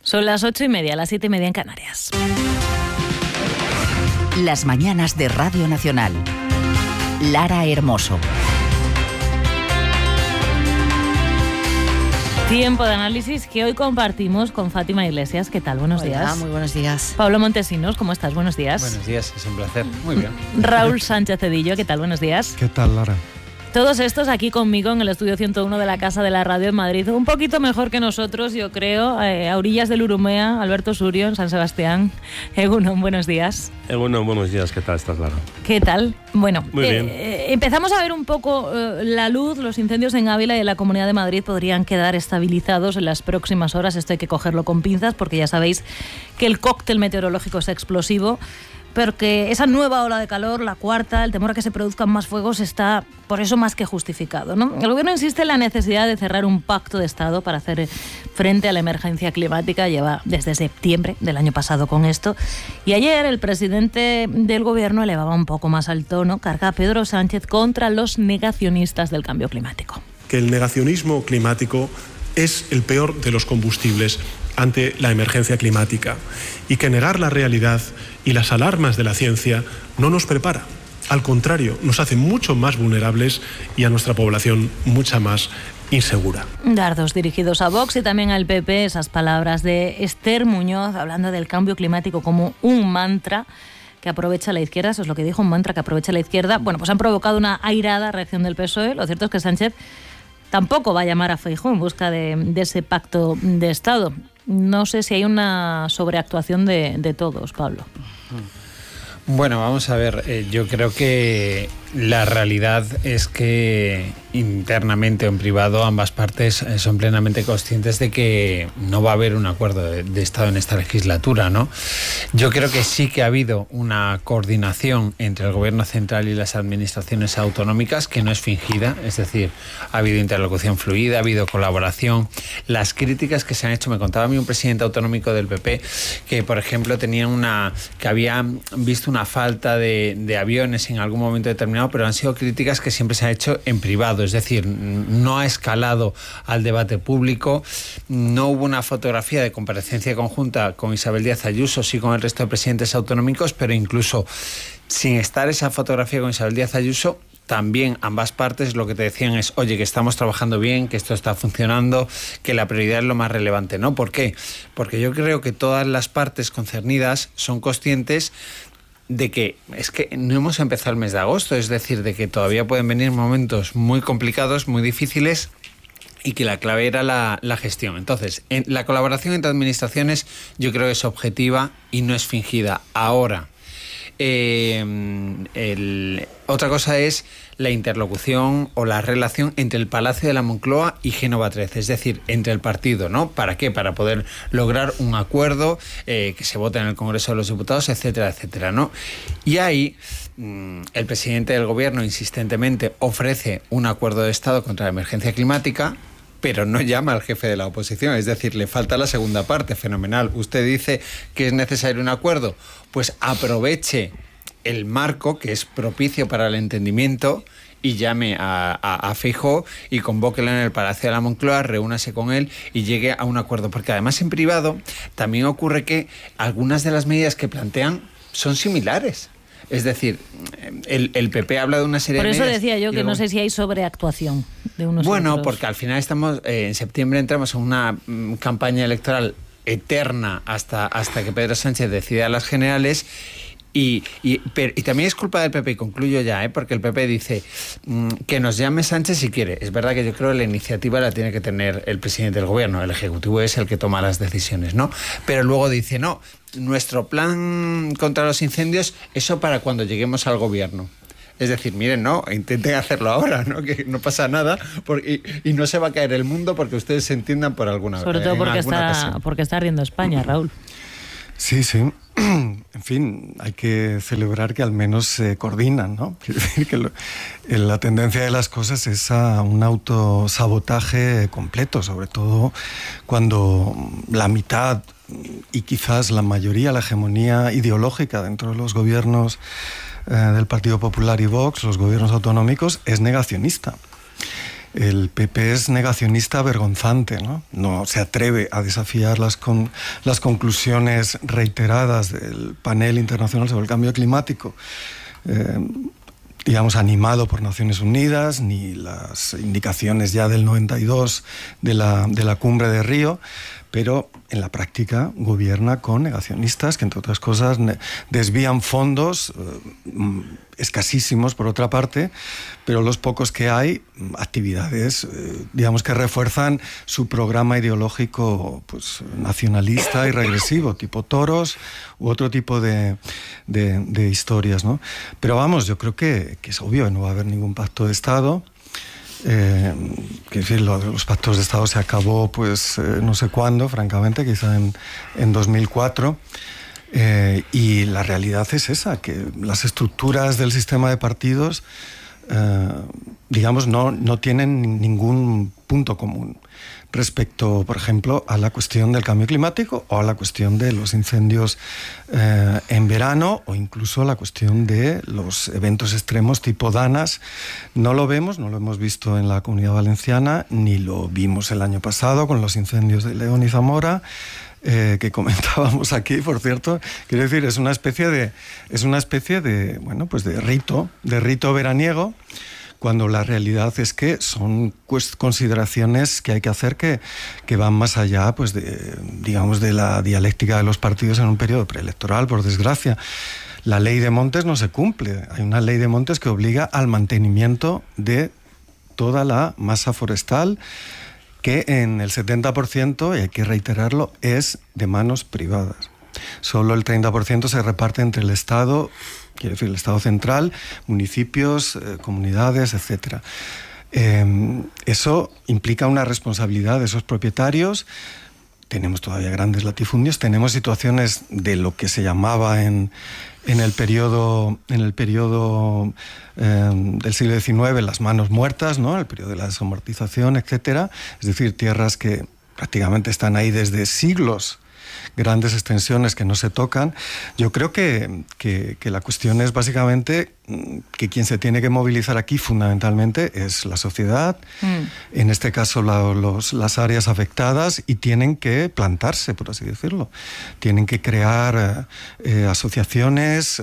Son las 8:30, las 7:30 en Canarias. Las mañanas de Radio Nacional. Lara Hermoso. Tiempo de análisis que hoy compartimos con Fátima Iglesias. ¿Qué tal? Buenos días. Muy buenos días. Pablo Montesinos, ¿cómo estás? Buenos días. Buenos días, es un placer. Muy bien. Raúl Sánchez Cedillo, ¿qué tal? Buenos días. ¿Qué tal, Lara? Todos estos aquí conmigo en el estudio 101 de la Casa de la Radio en Madrid. Un poquito mejor que nosotros, yo creo, a orillas del Urumea, Alberto Surio, en San Sebastián. Egunon, buenos días. Egunon, buenos días. ¿Qué tal estás, Lara? ¿Qué tal? Bueno, muy bien. Empezamos a ver un poco la luz. Los incendios en Ávila y en la Comunidad de Madrid podrían quedar estabilizados en las próximas horas. Esto hay que cogerlo con pinzas porque ya sabéis que el cóctel meteorológico es explosivo. Porque esa nueva ola de calor, la cuarta, el temor a que se produzcan más fuegos está por eso más que justificado, ¿no? El gobierno insiste en la necesidad de cerrar un pacto de Estado para hacer frente a la emergencia climática. Lleva desde septiembre del año pasado con esto. Y ayer el presidente del gobierno elevaba un poco más al tono, carga a Pedro Sánchez contra los negacionistas del cambio climático. Que el negacionismo climático es el peor de los combustibles ante la emergencia climática y que negar la realidad y las alarmas de la ciencia no nos prepara. Al contrario, nos hace mucho más vulnerables y a nuestra población mucha más insegura. Dardos dirigidos a Vox y también al PP, esas palabras de Esther Muñoz hablando del cambio climático como un mantra que aprovecha la izquierda. Eso es lo que dijo, un mantra que aprovecha la izquierda. Bueno, pues han provocado una airada reacción del PSOE. Lo cierto es que Sánchez tampoco va a llamar a Feijóo en busca de ese pacto de Estado. No sé si hay una sobreactuación de todos, Pablo. Bueno, vamos a ver. Yo creo que la realidad es que internamente o en privado ambas partes son plenamente conscientes de que no va a haber un acuerdo de Estado en esta legislatura, ¿no? Yo creo que sí que ha habido una coordinación entre el gobierno central y las administraciones autonómicas que no es fingida, es decir, ha habido interlocución fluida, ha habido colaboración. Las críticas que se han hecho, me contaba a mí un presidente autonómico del PP que, por ejemplo, que había visto una falta de aviones en algún momento determinado, pero han sido críticas que siempre se han hecho en privado, es decir, no ha escalado al debate público, no hubo una fotografía de comparecencia conjunta con Isabel Díaz Ayuso, sí con el resto de presidentes autonómicos, pero incluso sin estar esa fotografía con Isabel Díaz Ayuso, también ambas partes lo que te decían es, oye, que estamos trabajando bien, que esto está funcionando, que la prioridad es lo más relevante, ¿no? ¿Por qué? Porque yo creo que todas las partes concernidas son conscientes de que es que no hemos empezado el mes de agosto, es decir, de que todavía pueden venir momentos muy complicados, muy difíciles y que la clave era la gestión. Entonces, la colaboración entre administraciones yo creo que es objetiva y no es fingida. Ahora, otra cosa es la interlocución o la relación entre el Palacio de la Moncloa y Génova 13, es decir, entre el partido, ¿no? ¿Para qué? Para poder lograr un acuerdo que se vote en el Congreso de los Diputados, etcétera, etcétera, ¿no? Y ahí el presidente del gobierno insistentemente ofrece un acuerdo de Estado contra la emergencia climática, pero no llama al jefe de la oposición, es decir, le falta la segunda parte. Fenomenal. Usted dice que es necesario un acuerdo, pues aproveche el marco que es propicio para el entendimiento y llame a Feijóo y convóquelo en el Palacio de la Moncloa, reúnase con él y llegue a un acuerdo, porque además en privado también ocurre que algunas de las medidas que plantean son similares. Es decir, el PP habla de una serie de medidas. Por eso decía yo que no sé si hay sobreactuación de unos Bueno, otros. porque al final estamos en septiembre entramos en una campaña electoral eterna hasta que Pedro Sánchez decida las generales. Y también es culpa del PP, y concluyo ya, porque el PP dice que nos llame Sánchez si quiere. Es verdad que yo creo que la iniciativa la tiene que tener el presidente del gobierno, el Ejecutivo es el que toma las decisiones, ¿no? Pero luego dice, no, nuestro plan contra los incendios, eso para cuando lleguemos al gobierno. Es decir, miren, no, intenten hacerlo ahora, ¿no? Que no pasa nada y no se va a caer el mundo porque ustedes se entiendan por alguna vez. Sobre todo porque está ardiendo España, Raúl. Sí, sí. En fin, hay que celebrar que al menos se coordinan, ¿no? Quiero decir que la tendencia de las cosas es a un autosabotaje completo, sobre todo cuando la mitad y quizás la mayoría, la hegemonía ideológica dentro de los gobiernos del Partido Popular y Vox, los gobiernos autonómicos, es negacionista. el PP es negacionista vergonzante, ¿no? No se atreve a desafiar las conclusiones reiteradas del panel internacional sobre el cambio climático, digamos, animado por Naciones Unidas, ni las indicaciones ya del 92 de la cumbre de Río, pero en la práctica gobierna con negacionistas que, entre otras cosas, desvían fondos escasísimos, por otra parte, pero los pocos que hay, actividades, digamos, que refuerzan su programa ideológico, pues, nacionalista y regresivo, tipo toros u otro tipo de historias, ¿no? Pero vamos, yo creo que es obvio que no va a haber ningún pacto de Estado. Que decir, los pactos de Estado se acabó, pues, no sé cuándo, francamente, quizá en 2004. Y la realidad es esa, que las estructuras del sistema de partidos, digamos, no tienen ningún punto común respecto, por ejemplo, a la cuestión del cambio climático o a la cuestión de los incendios en verano, o incluso la cuestión de los eventos extremos tipo Danas. No lo hemos visto en la Comunidad Valenciana, ni lo vimos el año pasado con los incendios de León y Zamora, que comentábamos aquí, por cierto. Quiero decir, es una especie de bueno, pues de rito veraniego, cuando la realidad es que son consideraciones que hay que hacer que van más allá, pues, digamos, de la dialéctica de los partidos en un periodo preelectoral, por desgracia. La ley de montes no se cumple. Hay una ley de montes que obliga al mantenimiento de toda la masa forestal, que en el 70%, y hay que reiterarlo, es de manos privadas. Solo el 30% se reparte entre el Estado, quiero decir, el Estado central, municipios, comunidades, etc. Eso implica una responsabilidad de esos propietarios. Tenemos todavía grandes latifundios, tenemos situaciones de lo que se llamaba en el periodo del siglo XIX las manos muertas, ¿no? El periodo de la desamortización, etc. Es decir, tierras que prácticamente están ahí desde siglos, grandes extensiones que no se tocan. Yo creo que la cuestión es básicamente que quien se tiene que movilizar aquí fundamentalmente es la sociedad, en este caso las áreas afectadas, y tienen que plantarse, por así decirlo. Tienen que crear asociaciones,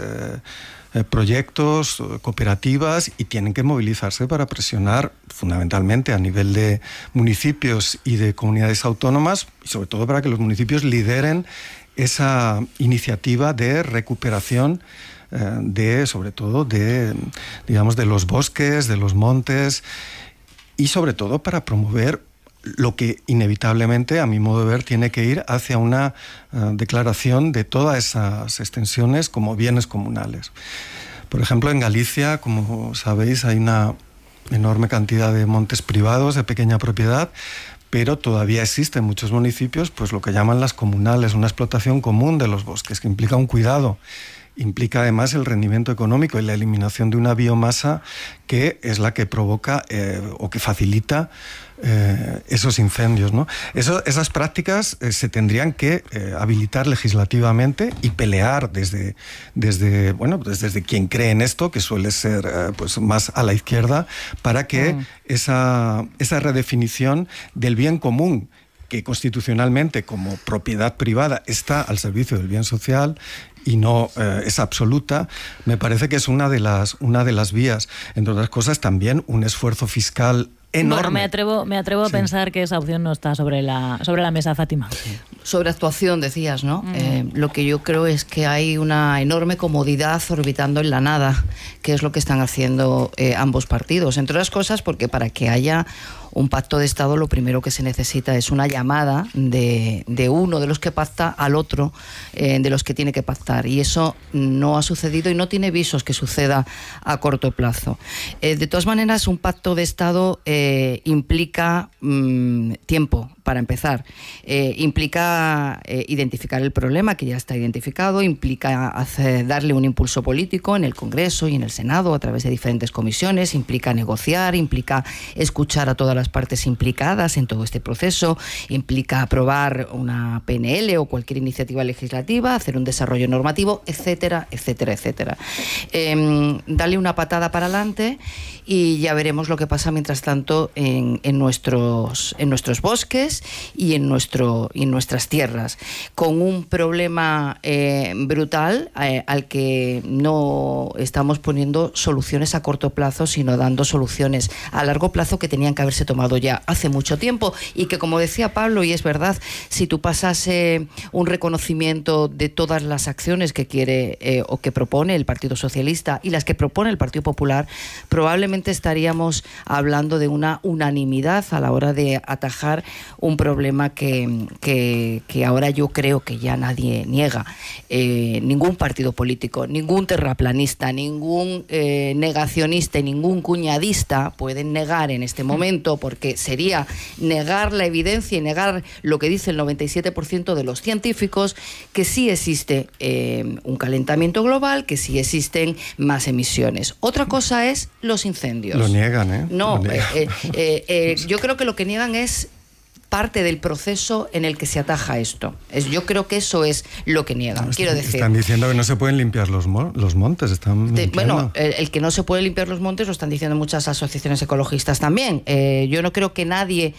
proyectos, cooperativas, y tienen que movilizarse para presionar fundamentalmente a nivel de municipios y de comunidades autónomas, y sobre todo para que los municipios lideren esa iniciativa de recuperación sobre todo digamos, de los bosques, de los montes, y sobre todo para promover lo que inevitablemente, a mi modo de ver, tiene que ir hacia una declaración de todas esas extensiones como bienes comunales. Por ejemplo, en Galicia, como sabéis, hay una enorme cantidad de montes privados de pequeña propiedad, pero todavía existen en muchos municipios, pues, lo que llaman las comunales, una explotación común de los bosques, que implica un cuidado, implica además el rendimiento económico y la eliminación de una biomasa que es la que provoca o que facilita esos incendios, ¿no? Esas prácticas se tendrían que habilitar legislativamente y pelear desde quien cree en esto, que suele ser pues más a la izquierda, para que esa redefinición del bien común, que constitucionalmente como propiedad privada está al servicio del bien social y no es absoluta, me parece que es una de las vías. Entre otras cosas, también un esfuerzo fiscal enorme. Bueno, me atrevo a pensar que esa opción no está sobre la mesa, Fátima. Sobre actuación, decías, ¿no? Lo que yo creo es que hay una enorme comodidad orbitando en la nada, que es lo que están haciendo ambos partidos. Entre otras cosas, porque para que haya un pacto de Estado, lo primero que se necesita es una llamada de uno de los que pacta al otro de los que tiene que pactar, y eso no ha sucedido y no tiene visos que suceda a corto plazo. De todas maneras, un pacto de Estado implica tiempo, para empezar, implica implica identificar el problema, que ya está identificado, implica darle un impulso político en el Congreso y en el Senado a través de diferentes comisiones, implica negociar, implica escuchar a todas las partes implicadas en todo este proceso, implica aprobar una PNL o cualquier iniciativa legislativa, hacer un desarrollo normativo, etcétera, etcétera, etcétera. Darle una patada para adelante y ya veremos lo que pasa mientras tanto en nuestros bosques y en nuestras tierras, con un problema brutal al que no estamos poniendo soluciones a corto plazo, sino dando soluciones a largo plazo que tenían que haberse tomado ya hace mucho tiempo, y que, como decía Pablo, y es verdad, si tú pasas un reconocimiento de todas las acciones que quiere o que propone el Partido Socialista y las que propone el Partido Popular, probablemente estaríamos hablando de una unanimidad a la hora de atajar un problema que ahora yo creo que ya nadie niega. Ningún partido político, ningún terraplanista, ningún negacionista y ningún cuñadista pueden negar en este momento, porque sería negar la evidencia y negar lo que dice el 97% de los científicos, que sí existe un calentamiento global, que sí existen más emisiones. Otra cosa es los incendios. Lo niegan, ¿eh? No, yo creo que lo que niegan es parte del proceso en el que se ataja esto. Yo creo que eso es lo que niegan. Quiero decir, están diciendo que no se pueden limpiar los montes. Bueno, el que no se puede limpiar los montes lo están diciendo muchas asociaciones ecologistas también. Yo no creo que nadie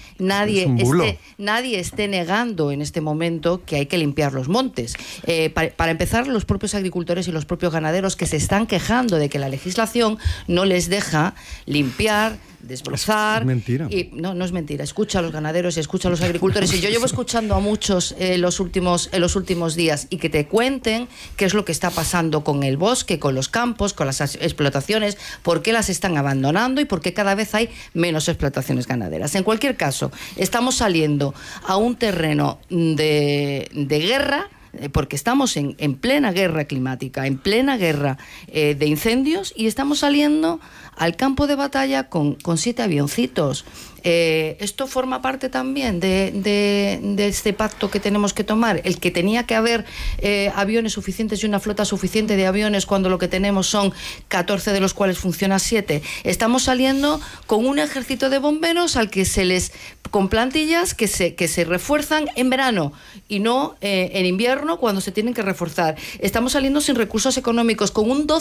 esté negando en este momento que hay que limpiar los montes. Para empezar, los propios agricultores y los propios ganaderos, que se están quejando de que la legislación no les deja limpiar, desbrozar. Es mentira. No es mentira. Escucha a los ganaderos y escucha a los agricultores. Y yo llevo escuchando a muchos en los últimos días, y que te cuenten qué es lo que está pasando con el bosque, con los campos, con las explotaciones, por qué las están abandonando y por qué cada vez hay menos explotaciones ganaderas. En cualquier caso, estamos saliendo a un terreno de guerra, porque estamos en plena guerra climática, en plena guerra de incendios, y estamos saliendo al campo de batalla con 7 avioncitos. Esto forma parte también de este pacto que tenemos que tomar, el que tenía que haber aviones suficientes y una flota suficiente de aviones, cuando lo que tenemos son 14, de los cuales funciona 7. Estamos saliendo con un ejército de bomberos al que con plantillas que se refuerzan en verano y no en invierno, cuando se tienen que reforzar. Estamos saliendo sin recursos económicos, con un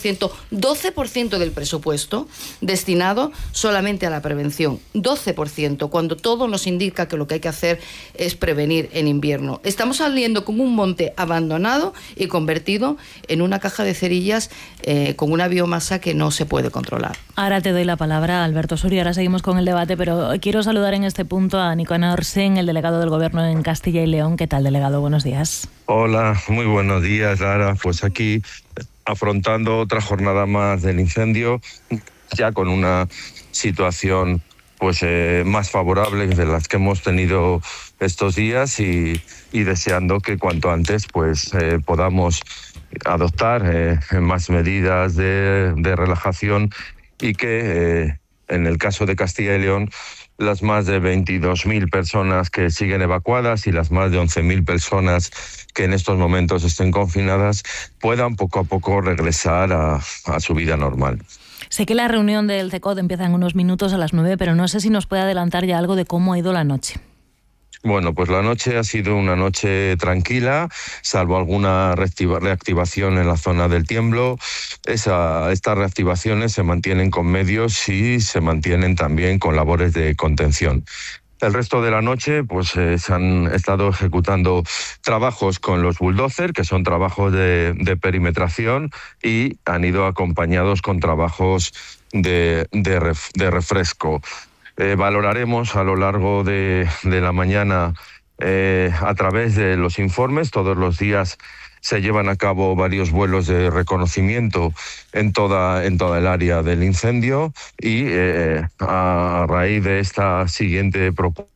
12% del presupuesto destinado solamente a la prevención. 12%, cuando todo nos indica que lo que hay que hacer es prevenir en invierno. Estamos saliendo con un monte abandonado y convertido en una caja de cerillas con una biomasa que no se puede controlar. Ahora te doy la palabra, Alberto Soria. Ahora seguimos con el debate, pero quiero saludar en este punto a Nicanor Sen, el delegado del Gobierno en Castilla y León. ¿Qué tal, delegado? Buenos días. Hola, muy buenos días, Lara. Pues aquí afrontando otra jornada más del incendio, ya con una situación pues más favorable de las que hemos tenido estos días, y deseando que cuanto antes pues podamos adoptar más medidas de relajación, y que en el caso de Castilla y León, las más de 22.000 personas que siguen evacuadas y las más de 11.000 personas que en estos momentos estén confinadas puedan poco a poco regresar a su vida normal. Sé que la reunión del CECOT empieza en unos minutos a las 9, pero no sé si nos puede adelantar ya algo de cómo ha ido la noche. Bueno, pues la noche ha sido una noche tranquila, salvo alguna reactivación en la zona del tiemblo. Estas reactivaciones se mantienen con medios y se mantienen también con labores de contención. El resto de la noche pues se han estado ejecutando trabajos con los bulldozer, que son trabajos de perimetración, y han ido acompañados con trabajos de refresco. Valoraremos a lo largo de la mañana a través de los informes. Todos los días se llevan a cabo varios vuelos de reconocimiento en toda el área del incendio, y a raíz de esta siguiente propuesta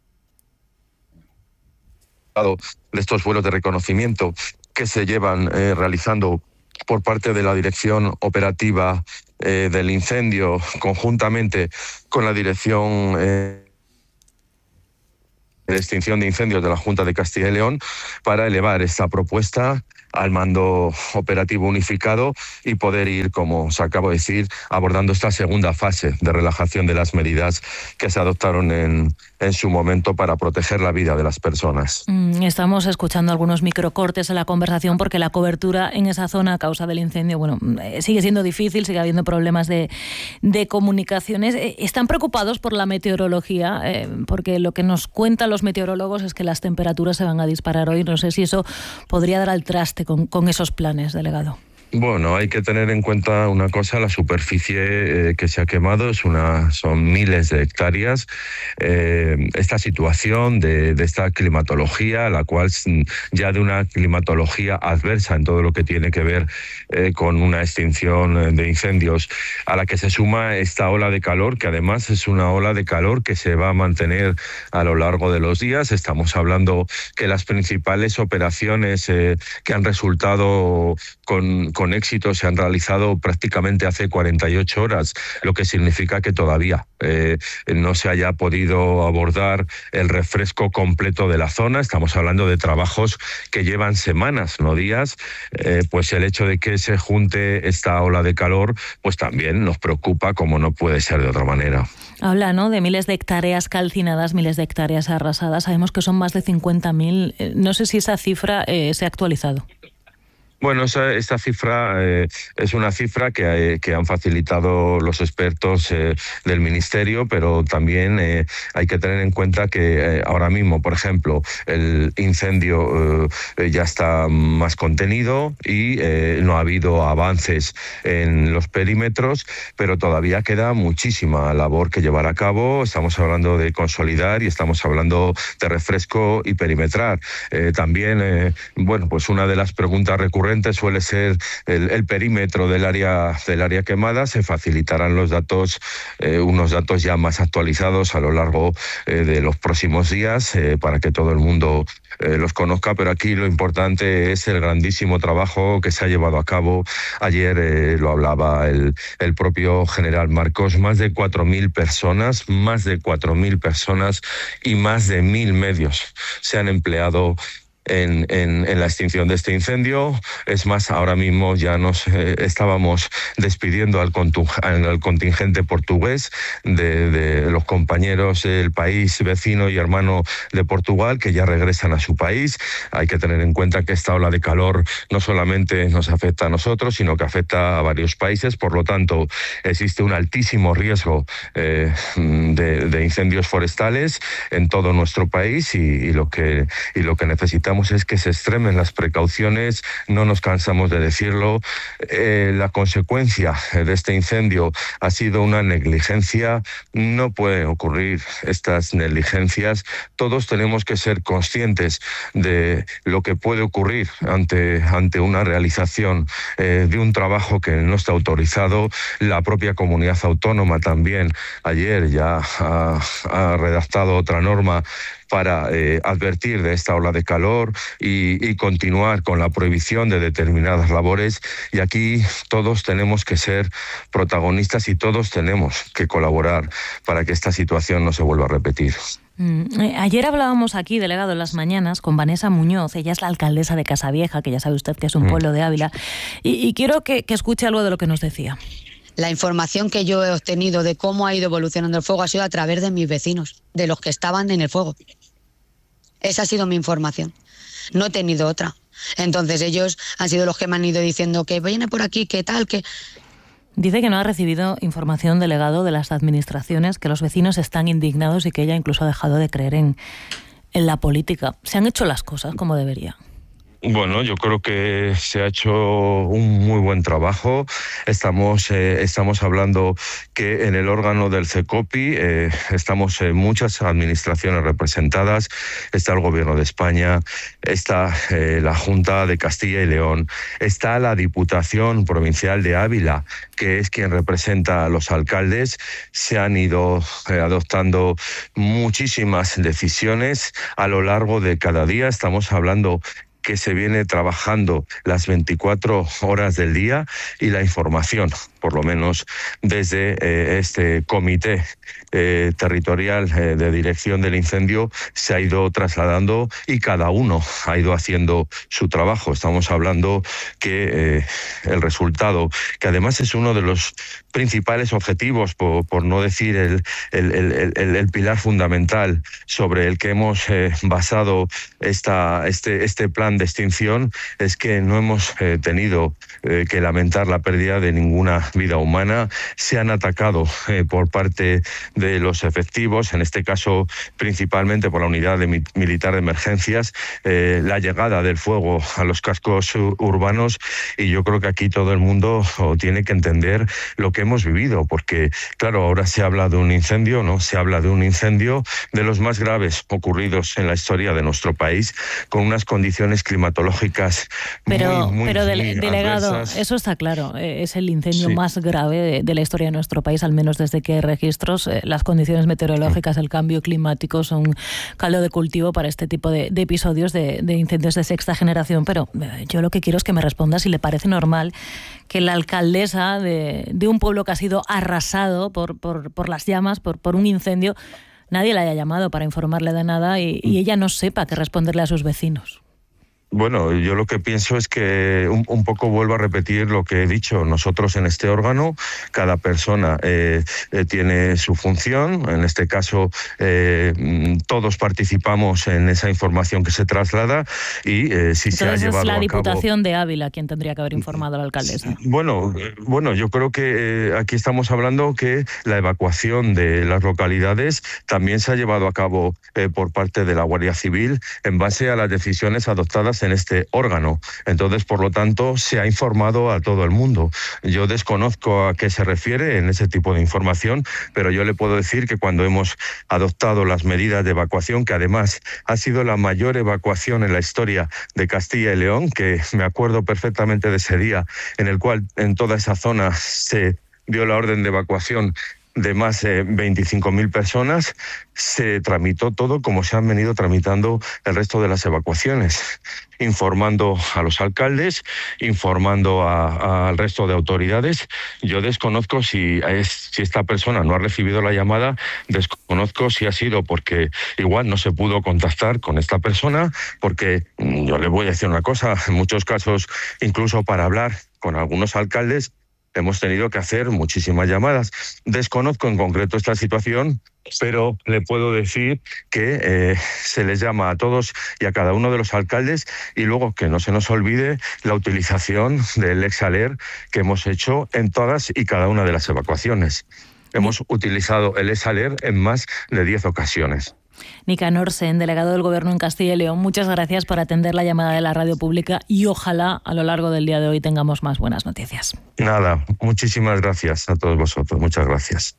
de estos vuelos de reconocimiento que se llevan realizando por parte de la Dirección Operativa del Incendio, conjuntamente con la Dirección de extinción de incendios de la Junta de Castilla y León para elevar esta propuesta al mando operativo unificado y poder ir, como os acabo de decir, abordando esta segunda fase de relajación de las medidas que se adoptaron en su momento para proteger la vida de las personas. Estamos escuchando algunos microcortes en la conversación porque la cobertura en esa zona a causa del incendio, sigue siendo difícil, sigue habiendo problemas de comunicaciones. ¿Están preocupados por la meteorología? Porque lo que nos cuentan los meteorólogos es que las temperaturas se van a disparar hoy. No sé si eso podría dar al traste con esos planes, delegado. Bueno, hay que tener en cuenta una cosa, la superficie que se ha quemado son miles de hectáreas. Esta situación de esta climatología, la cual ya de una climatología adversa en todo lo que tiene que ver con una extinción de incendios, a la que se suma esta ola de calor, que además es una ola de calor que se va a mantener a lo largo de los días. Estamos hablando que las principales operaciones que han resultado con éxito se han realizado prácticamente hace 48 horas, lo que significa que todavía no se haya podido abordar el refresco completo de la zona. Estamos hablando de trabajos que llevan semanas, no días. Pues el hecho de que se junte esta ola de calor, pues también nos preocupa, como no puede ser de otra manera. Habla, ¿no?, de miles de hectáreas calcinadas, miles de hectáreas arrasadas. Sabemos que son más de 50.000. No sé si esa cifra se ha actualizado. Bueno, esta cifra es una cifra que han facilitado los expertos del Ministerio, pero también hay que tener en cuenta que ahora mismo, por ejemplo, el incendio ya está más contenido y no ha habido avances en los perímetros, pero todavía queda muchísima labor que llevar a cabo. Estamos hablando de consolidar y estamos hablando de refresco y perimetrar. También, pues una de las preguntas recurrentes suele ser el perímetro del área quemada. Se facilitarán los datos, unos datos ya más actualizados a lo largo de los próximos días para que todo el mundo los conozca, pero aquí lo importante es el grandísimo trabajo que se ha llevado a cabo. Ayer lo hablaba el propio general Marcos, más de 4.000 personas y más de 1.000 medios se han empleado en la extinción de este incendio. Es más, ahora mismo ya nos estábamos despidiendo al contingente portugués de los compañeros del país vecino y hermano de Portugal, que ya regresan a su país. Hay que tener en cuenta que esta ola de calor no solamente nos afecta a nosotros, sino que afecta a varios países. Por lo tanto, existe un altísimo riesgo de incendios forestales en todo nuestro país y lo que necesitamos es que se extremen las precauciones. No nos cansamos de decirlo. La consecuencia de este incendio ha sido una negligencia. No pueden ocurrir estas negligencias. Todos tenemos que ser conscientes de lo que puede ocurrir ante una realización de un trabajo que no está autorizado. La propia comunidad autónoma también ayer ya ha redactado otra norma para advertir de esta ola de calor y continuar con la prohibición de determinadas labores. Y aquí todos tenemos que ser protagonistas y todos tenemos que colaborar para que esta situación no se vuelva a repetir. Ayer hablábamos aquí, delegado, en las mañanas, con Vanessa Muñoz. Ella es la alcaldesa de Casavieja, que ya sabe usted que es un pueblo de Ávila. Y quiero que escuche algo de lo que nos decía. La información que yo he obtenido de cómo ha ido evolucionando el fuego ha sido a través de mis vecinos, de los que estaban en el fuego. Esa ha sido mi información. No he tenido otra. Entonces ellos han sido los que me han ido diciendo que viene por aquí, que tal, que... Dice que no ha recibido información, delegado, de las administraciones, que los vecinos están indignados y que ella incluso ha dejado de creer en la política. ¿Se han hecho las cosas como debería? Bueno, yo creo que se ha hecho un muy buen trabajo. Estamos hablando que en el órgano del CECOPI estamos muchas administraciones representadas. Está el Gobierno de España, está la Junta de Castilla y León, está la Diputación Provincial de Ávila, que es quien representa a los alcaldes. Se han ido adoptando muchísimas decisiones a lo largo de cada día. Estamos hablando que se viene trabajando las 24 horas del día y la información por lo menos desde este comité territorial de dirección del incendio, se ha ido trasladando y cada uno ha ido haciendo su trabajo. Estamos hablando que el resultado, que además es uno de los principales objetivos, por no decir el pilar fundamental sobre el que hemos basado este plan de extinción, es que no hemos tenido que lamentar la pérdida de ninguna vida humana. Se han atacado por parte de los efectivos, en este caso principalmente por la unidad militar de emergencias, la llegada del fuego a los cascos urbanos, y yo creo que aquí todo el mundo tiene que entender lo que hemos vivido, porque claro, ahora se habla de un incendio, ¿no? Se habla de un incendio de los más graves ocurridos en la historia de nuestro país, con unas condiciones climatológicas muy delegado, adversas. eso está claro, es el incendio más grave de la historia de nuestro país, al menos desde que hay registros. Las condiciones meteorológicas, el cambio climático son caldo de cultivo para este tipo de episodios de incendios de sexta generación, pero yo lo que quiero es que me responda si le parece normal que la alcaldesa de un pueblo que ha sido arrasado por las llamas, por un incendio, nadie la haya llamado para informarle de nada y ella no sepa qué responderle a sus vecinos. Bueno, yo lo que pienso es que un poco vuelvo a repetir lo que he dicho. Nosotros en este órgano, cada persona tiene su función. En este caso, todos participamos en esa información que se traslada y si se ha llevado a cabo... Entonces es la Diputación de Ávila quien tendría que haber informado a la alcaldesa. Bueno, yo creo que aquí estamos hablando que la evacuación de las localidades también se ha llevado a cabo por parte de la Guardia Civil en base a las decisiones adoptadas en este órgano. Entonces, por lo tanto, se ha informado a todo el mundo. Yo desconozco a qué se refiere en ese tipo de información, pero yo le puedo decir que cuando hemos adoptado las medidas de evacuación, que además ha sido la mayor evacuación en la historia de Castilla y León, que me acuerdo perfectamente de ese día en el cual en toda esa zona se dio la orden de evacuación de más de 25.000 personas, se tramitó todo como se han venido tramitando el resto de las evacuaciones, informando a los alcaldes, informando al resto de autoridades. Yo desconozco si esta persona no ha recibido la llamada, desconozco si ha sido porque igual no se pudo contactar con esta persona, porque yo le voy a decir una cosa, en muchos casos, incluso para hablar con algunos alcaldes, hemos tenido que hacer muchísimas llamadas. Desconozco en concreto esta situación, pero le puedo decir que se les llama a todos y a cada uno de los alcaldes, y luego que no se nos olvide la utilización del ex-alert que hemos hecho en todas y cada una de las evacuaciones. Hemos utilizado el ex-alert en más de 10 ocasiones. Nicanor Sen, delegado del Gobierno en Castilla y León, muchas gracias por atender la llamada de la radio pública y ojalá a lo largo del día de hoy tengamos más buenas noticias. Nada, muchísimas gracias a todos vosotros. Muchas gracias.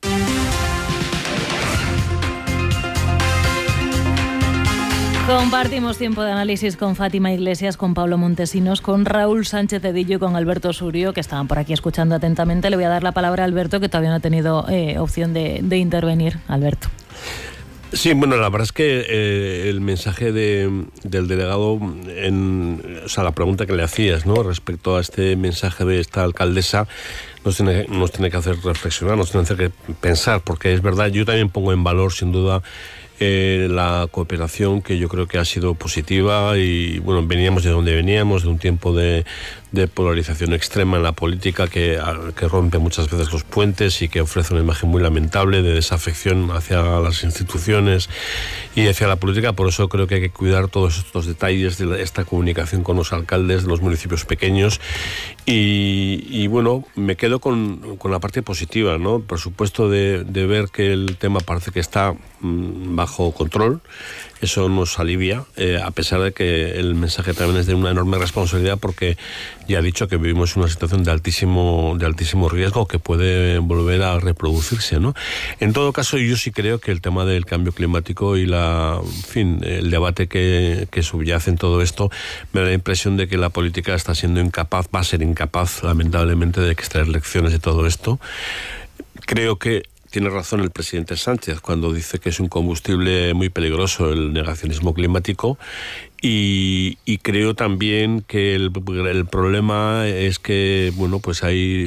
Compartimos tiempo de análisis con Fátima Iglesias, con Pablo Montesinos, con Raúl Sánchez Cedillo y con Alberto Surio, que estaban por aquí escuchando atentamente. Le voy a dar la palabra a Alberto, que todavía no ha tenido opción de intervenir. Alberto. Sí, bueno, la verdad es que el mensaje del delegado, o sea, la pregunta que le hacías, ¿no?, respecto a este mensaje de esta alcaldesa, nos tiene que hacer reflexionar, nos tiene que hacer pensar, porque es verdad, yo también pongo en valor, sin duda, la cooperación, que yo creo que ha sido positiva, y bueno, veníamos de donde veníamos, de un tiempo de polarización extrema en la política que rompe muchas veces los puentes y que ofrece una imagen muy lamentable de desafección hacia las instituciones y hacia la política. Por eso creo que hay que cuidar todos estos detalles de esta comunicación con los alcaldes de los municipios pequeños y bueno, me quedo con la parte positiva, ¿no? Por supuesto de ver que el tema parece que está bajo control. Eso nos alivia, a pesar de que el mensaje también es de una enorme responsabilidad, porque ya he dicho que vivimos una situación de altísimo riesgo que puede volver a reproducirse, ¿no? En todo caso, yo sí creo que el tema del cambio climático y el debate que subyace en todo esto, me da la impresión de que la política está siendo incapaz, va a ser incapaz, lamentablemente, de extraer lecciones de todo esto. Creo que tiene razón el presidente Sánchez cuando dice que es un combustible muy peligroso el negacionismo climático, Y creo también que el problema es que, bueno, pues hay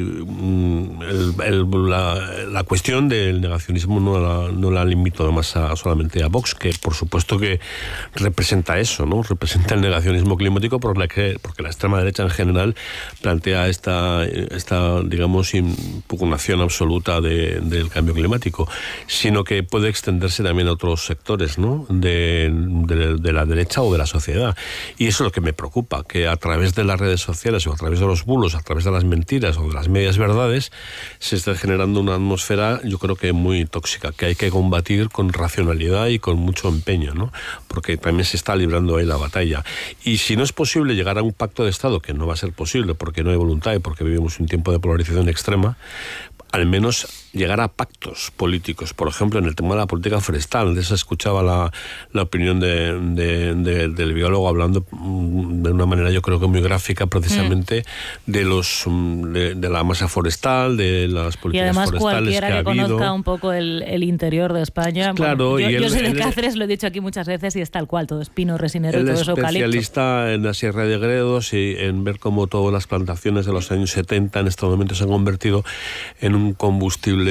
la cuestión del negacionismo no la limito además solamente a Vox, que por supuesto que representa eso, ¿no? Representa el negacionismo climático porque la extrema derecha en general plantea esta digamos, impugnación absoluta del cambio climático, sino que puede extenderse también a otros sectores, ¿no? de la derecha o de la sociedad. Y eso es lo que me preocupa, que a través de las redes sociales o a través de los bulos, a través de las mentiras o de las medias verdades, se está generando una atmósfera, yo creo que muy tóxica, que hay que combatir con racionalidad y con mucho empeño, ¿no? Porque también se está librando ahí la batalla. Y si no es posible llegar a un pacto de Estado, que no va a ser posible porque no hay voluntad y porque vivimos un tiempo de polarización extrema, al menos llegar a pactos políticos. Por ejemplo, en el tema de la política forestal, de eso escuchaba la opinión del biólogo hablando de una manera, yo creo que muy gráfica, precisamente de la masa forestal, de las políticas forestales. Y además cualquiera que conozca un poco el interior de España. Claro, bueno, yo soy de Cáceres, lo he dicho aquí muchas veces, y es tal cual, todo es pino, resinero y todo es eucalipto. El especialista en la Sierra de Gredos y en ver cómo todas las plantaciones de los años 70 en este momento se han convertido en un combustible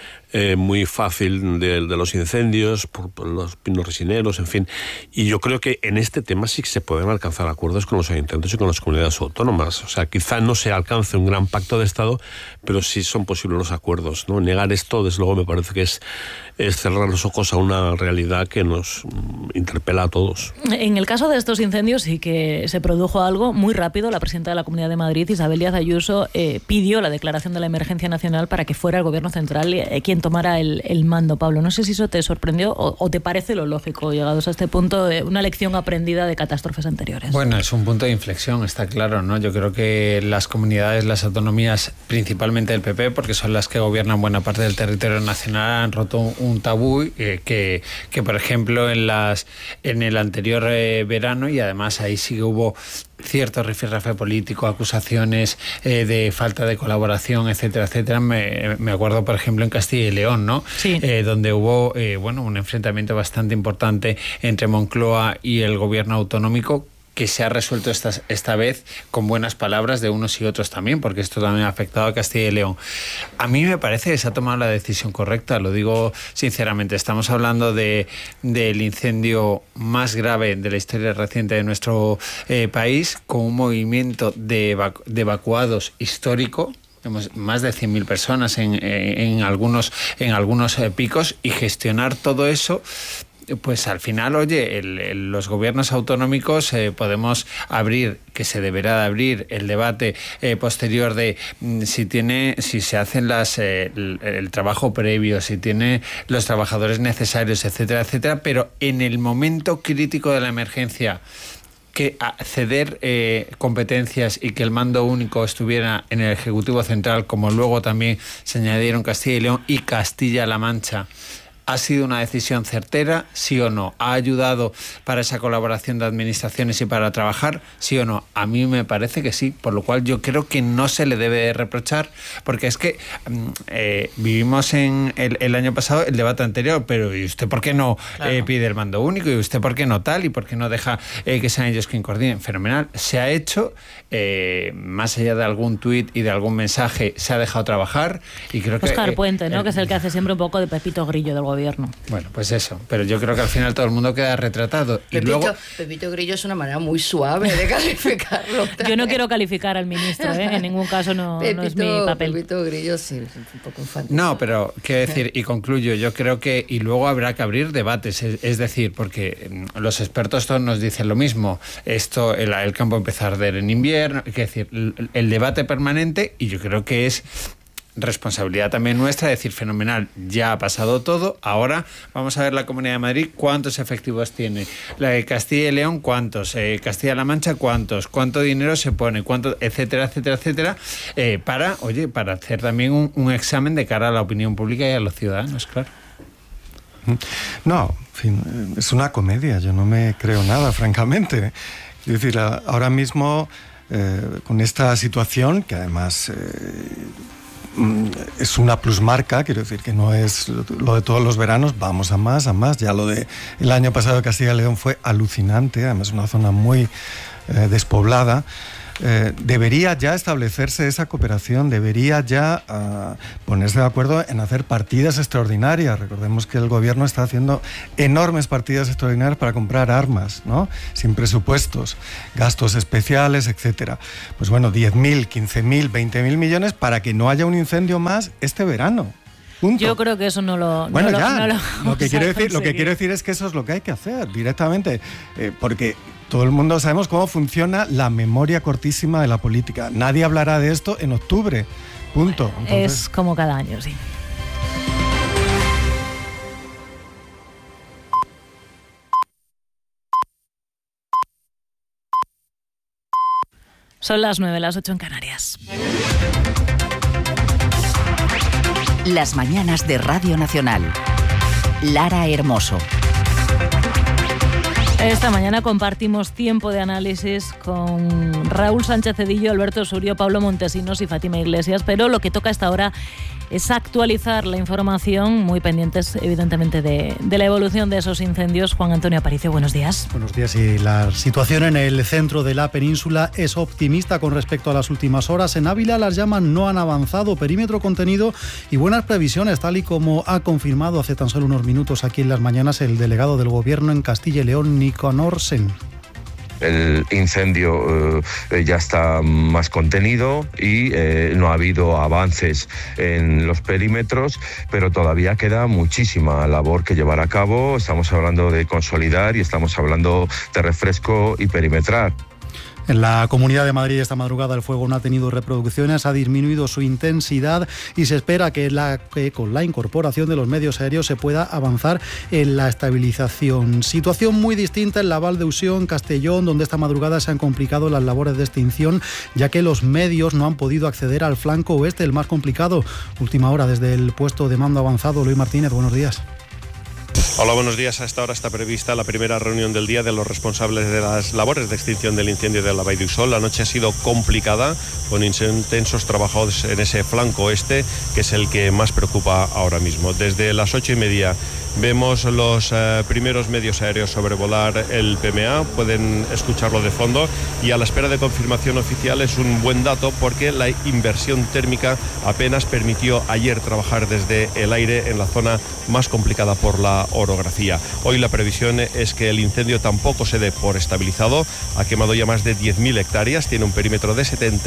muy fácil de los incendios, por los pinos resineros, en fin. Y yo creo que en este tema sí que se pueden alcanzar acuerdos con los ayuntamientos y con las comunidades autónomas. O sea, quizá no se alcance un gran pacto de Estado, pero sí son posibles los acuerdos, ¿no? Negar esto, desde luego, me parece que es cerrar los ojos a una realidad que nos interpela a todos. En el caso de estos incendios sí que se produjo algo muy rápido. La presidenta de la Comunidad de Madrid, Isabel Díaz Ayuso, pidió la declaración de la emergencia nacional para que fuera el Gobierno central quien tomara el mando. Pablo, no sé si eso te sorprendió o te parece lo lógico, llegados a este punto, una lección aprendida de catástrofes anteriores. Bueno, es un punto de inflexión, está claro, ¿no? Yo creo que las comunidades, las autonomías, principalmente el PP, porque son las que gobiernan buena parte del territorio nacional, han roto un tabú que por ejemplo, en el anterior verano, y además ahí sí que hubo cierto rifirrafe político, acusaciones de falta de colaboración, etcétera, etcétera. Me acuerdo, por ejemplo, en Castilla y León, ¿no? Sí. Donde hubo un enfrentamiento bastante importante entre Moncloa y el gobierno autonómico, que se ha resuelto esta vez con buenas palabras de unos y otros también, porque esto también ha afectado a Castilla y León. A mí me parece que se ha tomado la decisión correcta, lo digo sinceramente. Estamos hablando del incendio más grave de la historia reciente de nuestro país, con un movimiento de evacuados histórico. Tenemos más de 100.000 personas en algunos picos, y gestionar todo eso. Pues al final, oye, los gobiernos autonómicos podemos abrir, que se deberá de abrir, el debate posterior de si se hacen el trabajo previo, si tiene los trabajadores necesarios, etcétera, etcétera, pero en el momento crítico de la emergencia, que ceder competencias y que el mando único estuviera en el Ejecutivo Central, como luego también se añadieron Castilla y León y Castilla-La Mancha, ¿ha sido una decisión certera, sí o no? ¿Ha ayudado para esa colaboración de administraciones y para trabajar, sí o no? A mí me parece que sí, por lo cual yo creo que no se le debe reprochar, porque es que vivimos en el año pasado el debate anterior, pero ¿y usted por qué no pide el mando único? ¿Y usted por qué no tal? ¿Y por qué no deja que sean ellos quien coordinen? Fenomenal. Se ha hecho, más allá de algún tuit y de algún mensaje, se ha dejado trabajar, y creo que... Óscar Puente, ¿no? Que es el que hace siempre un poco de Pepito Grillo del gobierno. Bueno, pues eso, pero yo creo que al final todo el mundo queda retratado. Pepito Grillo es una manera muy suave de calificarlo. Yo no quiero calificar al ministro, en ningún caso no es mi papel. Pepito Grillo sí, es un poco infantil. No, pero quiero decir, y concluyo, yo creo que, y luego habrá que abrir debates, es decir, porque los expertos todos nos dicen lo mismo, el campo empieza a arder en invierno, es decir, el debate permanente, y yo creo que es responsabilidad también nuestra decir, fenomenal, ya ha pasado todo, ahora vamos a ver la Comunidad de Madrid cuántos efectivos tiene, la de Castilla y León cuántos, Castilla-La Mancha cuántos, cuánto dinero se pone, cuánto, etcétera, etcétera, etcétera, para hacer también un examen de cara a la opinión pública y a los ciudadanos, claro. No, en fin, es una comedia, yo no me creo nada, francamente. Es decir, ahora mismo, con esta situación, que además es una plusmarca, quiero decir que no es lo de todos los veranos, vamos a más. Ya lo de el año pasado de Castilla y León fue alucinante, además es una zona muy despoblada. Debería ya establecerse esa cooperación, debería ya ponerse de acuerdo en hacer partidas extraordinarias. Recordemos que el gobierno está haciendo enormes partidas extraordinarias para comprar armas, ¿no? Sin presupuestos, gastos especiales, etcétera. Pues bueno, 10.000, 15.000, 20.000 millones para que no haya un incendio más este verano. Punto. Yo creo que eso no lo... Bueno, no ya, lo que quiero decir es que eso es lo que hay que hacer directamente, porque todo el mundo sabemos cómo funciona la memoria cortísima de la política. Nadie hablará de esto en octubre. Punto. Entonces, es como cada año, sí. Son las 9, las 8 en Canarias. Las mañanas de Radio Nacional. Lara Hermoso. Esta mañana compartimos tiempo de análisis con Raúl Sánchez Cedillo, Alberto Surio, Pablo Montesinos y Fátima Iglesias, pero lo que toca hasta ahora es actualizar la información, muy pendientes evidentemente de la evolución de esos incendios. Juan Antonio Aparicio, buenos días. Buenos días. Y la situación en el centro de la península es optimista con respecto a las últimas horas. En Ávila las llamas no han avanzado, perímetro contenido y buenas previsiones, tal y como ha confirmado hace tan solo unos minutos aquí en Las Mañanas el delegado del Gobierno en Castilla y León, Nicanor Sen. El incendio ya está más contenido y no ha habido avances en los perímetros, pero todavía queda muchísima labor que llevar a cabo. Estamos hablando de consolidar y estamos hablando de refresco y perimetrar. En la Comunidad de Madrid esta madrugada el fuego no ha tenido reproducciones, ha disminuido su intensidad y se espera que con la incorporación de los medios aéreos se pueda avanzar en la estabilización. Situación muy distinta en la Val de Usió, en Castellón, donde esta madrugada se han complicado las labores de extinción, ya que los medios no han podido acceder al flanco oeste, el más complicado. Última hora desde el puesto de mando avanzado. Luis Martínez, buenos días. Hola, buenos días. A esta hora está prevista la primera reunión del día de los responsables de las labores de extinción del incendio de la Vall d'Uixó. La noche ha sido complicada, con intensos trabajos en ese flanco oeste, que es el que más preocupa ahora mismo. Desde las 8:30 vemos los primeros medios aéreos sobrevolar el PMA, pueden escucharlo de fondo, y a la espera de confirmación oficial es un buen dato porque la inversión térmica apenas permitió ayer trabajar desde el aire en la zona más complicada por la orografía. Hoy la previsión es que el incendio tampoco se dé por estabilizado, ha quemado ya más de 10.000 hectáreas, tiene un perímetro de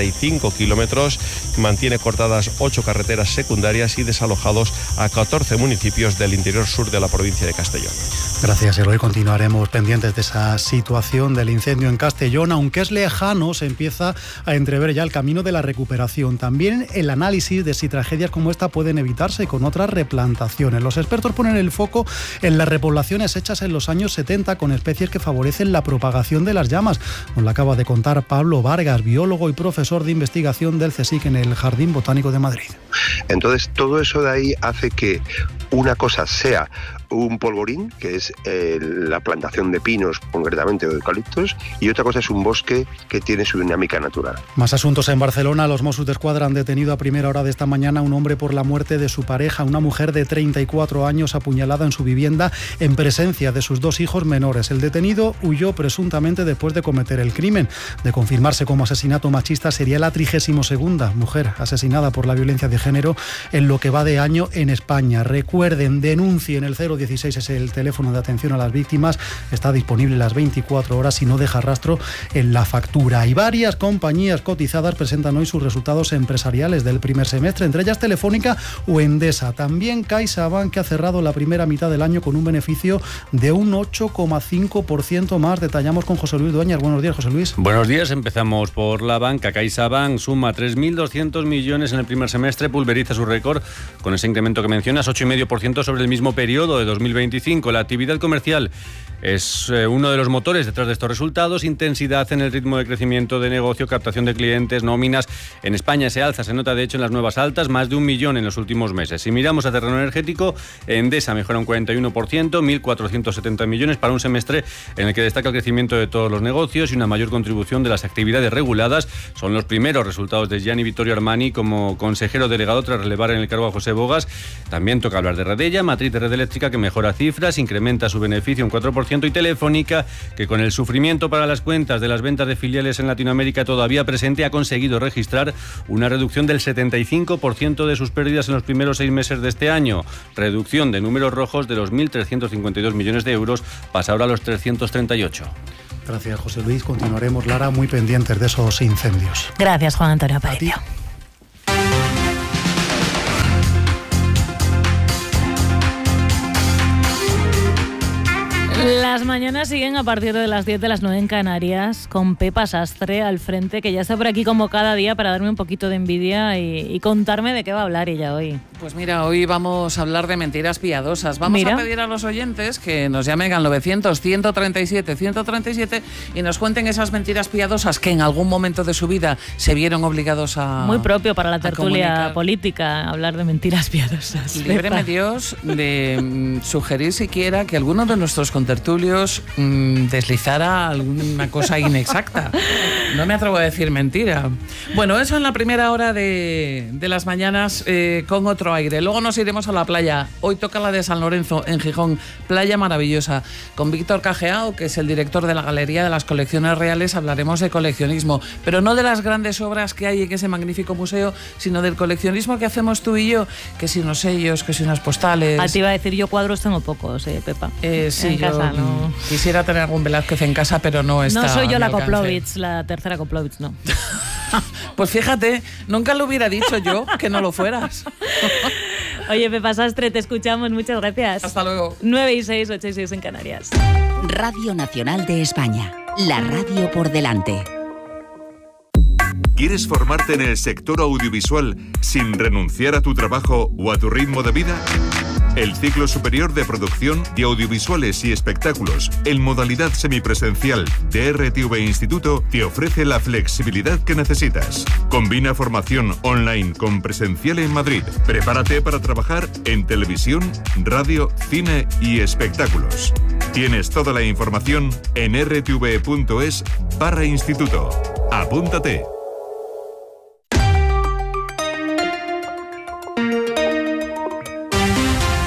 75 kilómetros, mantiene cortadas 8 carreteras secundarias y desalojados a 14 municipios del interior sur de la provincia de Castellón. Gracias, Eloy. Continuaremos pendientes de esa situación del incendio en Castellón. Aunque es lejano, se empieza a entrever ya el camino de la recuperación. También el análisis de si tragedias como esta pueden evitarse con otras replantaciones. Los expertos ponen el foco en las repoblaciones hechas en los años 70 con especies que favorecen la propagación de las llamas. Nos lo acaba de contar Pablo Vargas, biólogo y profesor de investigación del CSIC en el Jardín Botánico de Madrid. Entonces, todo eso de ahí hace que una cosa sea un polvorín, que es la plantación de pinos concretamente o de eucaliptos, y otra cosa es un bosque que tiene su dinámica natural. Más asuntos en Barcelona. Los Mossos d'Esquadra han detenido a primera hora de esta mañana a un hombre por la muerte de su pareja, una mujer de 34 años apuñalada en su vivienda en presencia de sus 2 hijos menores. El detenido huyó presuntamente después de cometer el crimen. De confirmarse como asesinato machista, sería la 32ª mujer asesinada por la violencia de género en lo que va de año en España. Recuerden, denuncien. El 016 es el teléfono de atención a las víctimas, está disponible las 24 horas y no deja rastro en la factura. Y varias compañías cotizadas presentan hoy sus resultados empresariales del primer semestre, entre ellas Telefónica o Endesa. También CaixaBank, que ha cerrado la primera mitad del año con un beneficio de un 8,5% más. Detallamos con José Luis Dueñas. Buenos días, José Luis. Buenos días. Empezamos por la banca. CaixaBank suma 3.200 millones en el primer semestre, pulveriza su récord con ese incremento que mencionas, 8,5% 0,9% sobre el mismo periodo de 2025. La actividad comercial es uno de los motores detrás de estos resultados. Intensidad en el ritmo de crecimiento de negocio, captación de clientes, nóminas. En España se alza, se nota de hecho en las nuevas altas, más de 1 millón en los últimos meses. Si miramos a terreno energético, Endesa mejora un 41%, 1.470 millones para un semestre en el que destaca el crecimiento de todos los negocios y una mayor contribución de las actividades reguladas. Son los primeros resultados de Gianni Vittorio Armani como consejero delegado tras relevar en el cargo a José Bogas. También toca hablar de Redella, matriz de Red Eléctrica, que mejora cifras, incrementa su beneficio un 4%, y Telefónica, que con el sufrimiento para las cuentas de las ventas de filiales en Latinoamérica todavía presente, ha conseguido registrar una reducción del 75% de sus pérdidas en los primeros 6 meses de este año. Reducción de números rojos de los 1.352 millones de euros, pasa ahora a los 338. Gracias, José Luis. Continuaremos, Lara, muy pendientes de esos incendios. Gracias, Juan Antonio Aparicio. Las mañanas siguen a partir de las 10 de las 9 en Canarias, con Pepa Sastre al frente, que ya está por aquí como cada día para darme un poquito de envidia y contarme de qué va a hablar ella hoy. Pues mira, hoy vamos a hablar de mentiras piadosas. Vamos a pedir a los oyentes que nos llamen al 900-137-137 y nos cuenten esas mentiras piadosas que en algún momento de su vida se vieron obligados a... Muy propio para la tertulia política, hablar de mentiras piadosas. Líbreme Dios de sugerir siquiera que alguno de nuestros contertulios deslizara alguna cosa inexacta. No me atrevo a decir mentira. Bueno, eso en la primera hora de las mañanas con otro aire. Luego nos iremos a la playa. Hoy toca la de San Lorenzo, en Gijón. Playa maravillosa. Con Víctor Cajeao, que es el director de la Galería de las Colecciones Reales, hablaremos de coleccionismo. Pero no de las grandes obras que hay en ese magnífico museo, sino del coleccionismo que hacemos tú y yo. Que si unos sellos, que si unas postales. Te iba a decir, yo cuadros tengo pocos, Pepa. Sí, en casa, no. Quisiera tener algún Velázquez en casa, pero no está. No soy yo la Koplovitz, la tercera Koplovitz, no. Pues fíjate, nunca lo hubiera dicho yo que no lo fueras. Oye, Pepa Sastre, te escuchamos, muchas gracias. Hasta luego. 9 y 6, 8 y 6 en Canarias. Radio Nacional de España, la radio por delante. ¿Quieres formarte en el sector audiovisual sin renunciar a tu trabajo o a tu ritmo de vida? El ciclo superior de producción de audiovisuales y espectáculos en modalidad semipresencial de RTV Instituto te ofrece la flexibilidad que necesitas. Combina formación online con presencial en Madrid. Prepárate para trabajar en televisión, radio, cine y espectáculos. Tienes toda la información en rtv.es/instituto. Apúntate.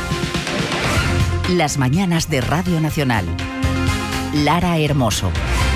Las mañanas de Radio Nacional. Lara Hermoso.